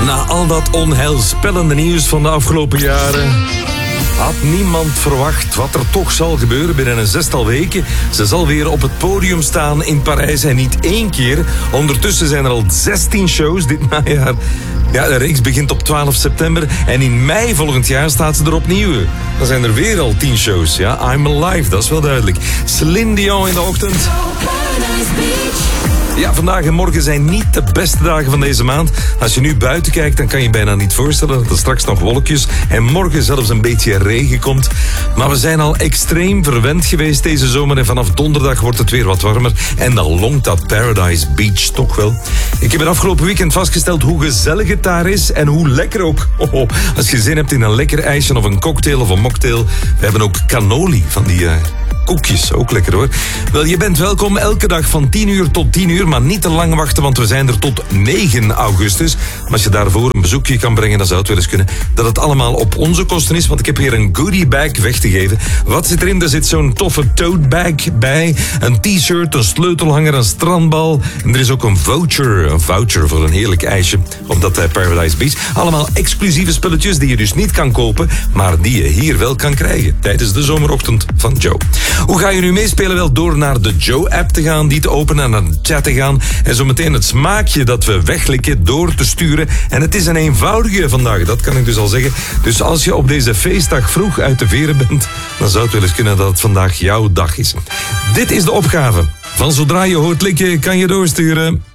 Na al dat onheilspellende nieuws van de afgelopen jaren had niemand verwacht wat er toch zal gebeuren binnen een 6-tal weken. Ze zal weer op het podium staan in Parijs en niet 1 keer. Ondertussen zijn er al 16 shows dit najaar. Ja, de reeks begint op 12 september en in mei volgend jaar staat ze er opnieuw. Dan zijn er weer al 10 shows. Ja, I'm Alive, dat is wel duidelijk. Celine Dion in de ochtend. Ja, vandaag en morgen zijn niet de beste dagen van deze maand. Als je nu buiten kijkt, dan kan je bijna niet voorstellen dat er straks nog wolkjes en morgen zelfs een beetje regen komt. Maar we zijn al extreem verwend geweest deze zomer en vanaf donderdag wordt het weer wat warmer. En dan longt dat Paradise Beach toch wel. Ik heb het afgelopen weekend vastgesteld hoe gezellig het daar is en hoe lekker ook. Oh, als je zin hebt in een lekker ijsje of een cocktail of een mocktail. We hebben ook cannoli van die koekjes, ook lekker hoor. Wel, je bent welkom elke dag van 10 uur tot 10 uur, maar niet te lang wachten, want we zijn er tot 9 augustus. Maar als je daarvoor een bezoekje kan brengen, dan zou het wel eens kunnen dat het allemaal op onze kosten is, want ik heb hier een goodie bag weg te geven. Wat zit erin? Er zit zo'n toffe tote bag bij, een t-shirt, een sleutelhanger, een strandbal en er is ook een voucher voor een heerlijk ijsje op dat Paradise Beach. Allemaal exclusieve spulletjes die je dus niet kan kopen, maar die je hier wel kan krijgen tijdens de zomerochtend van Joe. Hoe ga je nu meespelen? Wel, door naar de Joe-app te gaan, die te openen en naar de chat te gaan. En zo meteen het smaakje dat we weglikken door te sturen. En het is een eenvoudige vandaag, dat kan ik dus al zeggen. Dus als je op deze feestdag vroeg uit de veren bent, dan zou het wel eens kunnen dat het vandaag jouw dag is. Dit is de opgave. Van zodra je hoort likken, kan je doorsturen.